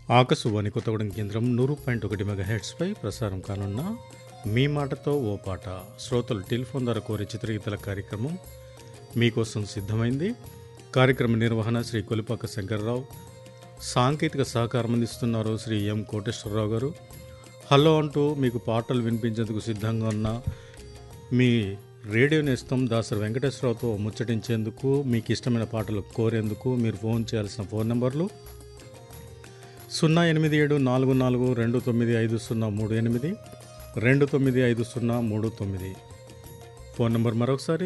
ఆకాశవాణి కొత్తగూడెం కేంద్రం 100.1 మెగాహెర్ట్జ్పై ప్రసారం కానున్న మీ మాటతో ఓ పాట శ్రోతలు టెలిఫోన్ ద్వారా కోరే చిత్రగీతల కార్యక్రమం మీకోసం సిద్ధమైంది. కార్యక్రమ నిర్వహణ శ్రీ కొలిపాక శంకర్రావు, సాంకేతిక సహకారం అందిస్తున్నారు శ్రీ ఎం కోటేశ్వరరావు గారు. హలో అంటూ మీకు పాటలు వినిపించేందుకు సిద్ధంగా ఉన్న మీ రేడియో నేస్తం దాసరి వెంకటేశ్వరరావుతో ముచ్చటించేందుకు, మీకు ఇష్టమైన పాటలు కోరేందుకు మీరు ఫోన్ చేయాల్సిన ఫోన్ నెంబర్లు 08744295038 295039. ఫోన్ నెంబర్ మరొకసారి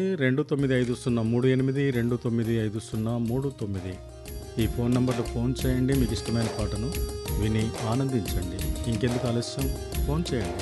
295038 ఈ ఫోన్ నెంబర్లో ఫోన్ చేయండి. మీకు ఇష్టమైన పాటను విని ఆనందించండి. ఇంకెందుకు ఆలస్యం, ఫోన్ చేయండి.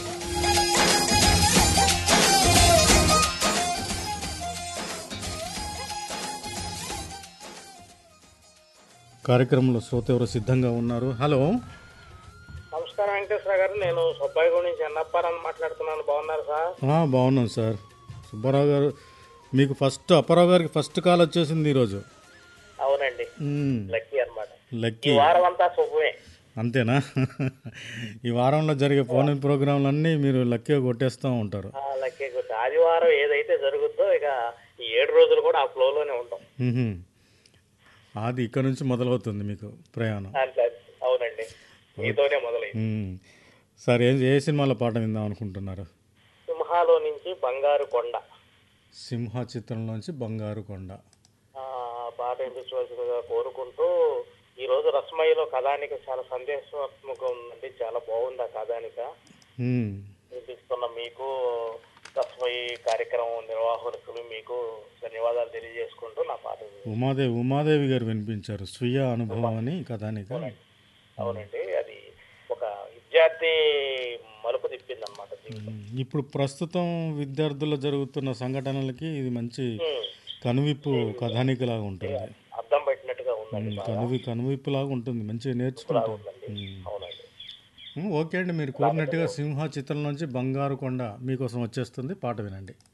కార్యక్రమంలో శ్రోత ఎవరు సిద్ధంగా ఉన్నారు? హలో, నమస్కారం వెంకటేశ్వర గారు. నేను సుబ్బాయిగూడ నుంచి అన్నప్పారాన్ని మాట్లాడుతున్నాను. బాగున్నారు సార్? బాగున్నాను సార్. సుబ్బారావు గారు, మీకు అప్పారావు గారికి ఫస్ట్ కాల్ వచ్చేసింది ఈరోజు. అవునండి, లక్కీ అన్నమాట. లక్కీ. ఈ వారం అంతా శుభమే. అంతేనా? ఈ వారంలో జరిగే ఫోన్ ఇన్ ప్రోగ్రాంలన్నీ మీరు లక్కీగా కొట్టేస్తూ ఉంటారు. లక్కీ కొట్టి ఆదివారం ఏదైతే జరుగుద్దో ఇక ఈ 7 రోజులు కూడా ఆ ఫ్లోలోనే ఉంటాం. అది ఇక్కడ నుంచి మొదలవుతుంది మీకు ప్రయాణం. అవునండి, మీతోనే మొదలైంది. సార్, ఏ సినిమాలో పాట విందాం అనుకుంటున్నారు? సింహాలో నుంచి బంగారు కొండ. సింహ చిత్రంలోంచి బంగారు కొండ పాట వినిపించవలసిందిగా కోరుకుంటూ, ఈరోజు రస్మయ్యలో కథానిక చాలా సందేశాత్మకంగా ఉందండి. చాలా బాగుంది ఆ కథానిక. వినిపిస్తున్న మీకు, రస్మయ్య కార్యక్రమం నిర్వాహకులు మీకు ధన్యవాదాలు తెలియజేసుకుంటూ నా పాట ఉమాదేవి గారు వినిపించారు. స్వీయ అనుభవం అని కథానిక. అవునండి, అది ఒక విద్యార్థి మలుపు తిప్పింది అనమాట. ఇప్పుడు ప్రస్తుతం విద్యార్థుల్లో జరుగుతున్న సంఘటనలకి ఇది మంచి కనువిప్పు కథానికలాగా ఉంటుంది. అర్థం పెట్టినట్టుగా ఉందండి. కనువిప్పు లాగా ఉంటుంది, మంచిగా నేర్చుకుంటాం. అవునండి. ఓకే అండి, మీరు కోరినట్టుగా సింహ చిత్రం నుంచి బంగారు కొండ మీకోసం వచ్చేస్తుంది. పాట వినండి.